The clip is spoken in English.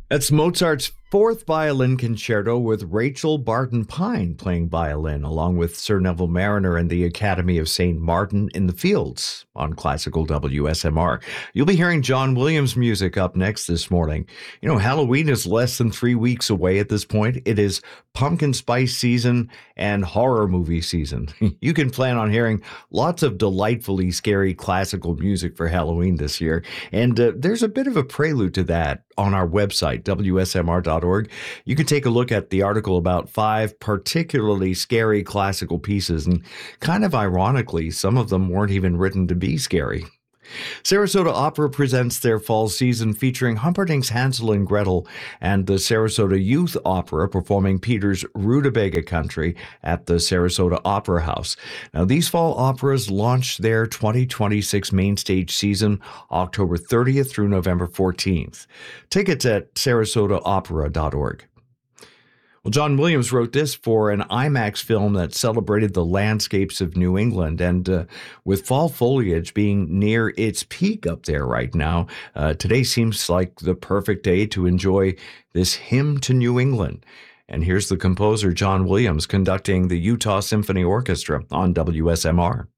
That's Mozart's Fourth Violin Concerto with Rachel Barton Pine playing violin, along with Sir Neville Mariner and the Academy of St. Martin in the Fields on Classical WSMR. You'll be hearing John Williams music up next this morning. You know, Halloween is less than 3 weeks away at this point. It is pumpkin spice season and horror movie season. You can plan on hearing lots of delightfully scary classical music for Halloween this year. And there's a bit of a prelude to that on our website, WSMR.org. You can take a look at the article about 5 particularly scary classical pieces, and kind of ironically, some of them weren't even written to be scary. Sarasota Opera presents their fall season featuring Humperdinck's Hansel and Gretel and the Sarasota Youth Opera performing Peter's Rutabaga Country at the Sarasota Opera House. Now, these fall operas launch their 2026 main stage season October 30th through November 14th. Tickets at sarasotaopera.org. Well, John Williams wrote this for an IMAX film that celebrated the landscapes of New England. And with fall foliage being near its peak up there right now, today seems like the perfect day to enjoy this hymn to New England. And here's the composer, John Williams, conducting the Utah Symphony Orchestra on WSMR.